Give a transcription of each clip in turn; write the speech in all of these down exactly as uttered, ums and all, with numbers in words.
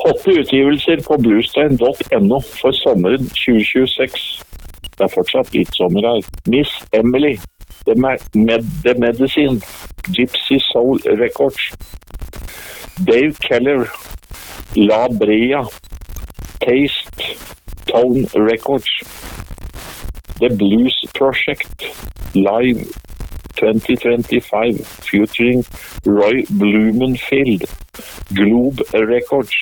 Hotte utgivelser på bluestein punktum no for sommeren tjue tjueseks. Det er fortsatt litt sommer her. Miss Emily, The, Med The Medicine, Gypsy Soul Records. Dave Keller, La Brea, Taste, Tone Records. The Blues Project, Live twenty twenty-five, featuring Roy Blumenfield, Globe Records.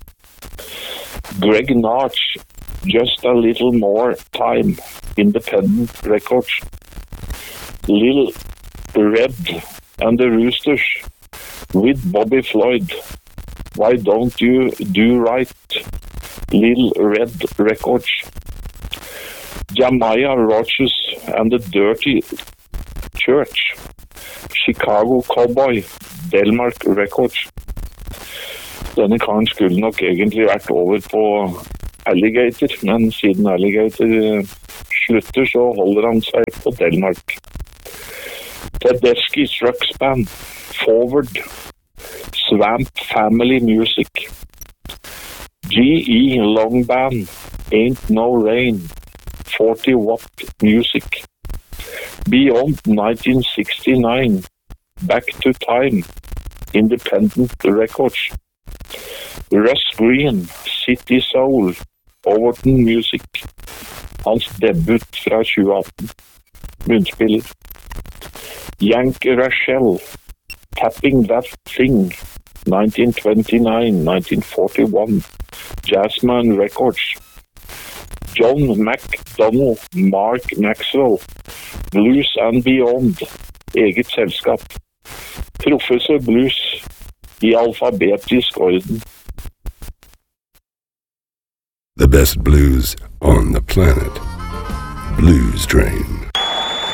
Greg Notch, Just a Little More Time, Independent Records. Lil Red and the Roosters, with Bobby Floyd, Why Don't You Do Right, Lil Red Records. Jamaiah Rogers and the Dirty Church, Chicago Cowboy, Delmark Records. Denne karen skulle nok egentlig vært over på Alligator, men siden Alligator slutter så holder han seg på Delmark. Tedeschi Trucks Band, Forward, Swamp Family Music. G E Long Band, Ain't No Rain, forty watt Music. Beyond nineteen sixty-nine, Back to Time, Independent Records. Russ Green, City Soul, Overton Music. Hans debut fra tjue atten. Munnspiller. Yank Rachel, Tapping That Thing, nineteen twenty-nine, nineteen forty-one, Jazzman Records. John McDonnell, Mark Maxwell, Blues and Beyond, eget selskap. Professor Blues i alfabetisk orden. The best blues on the planet. Blues Train.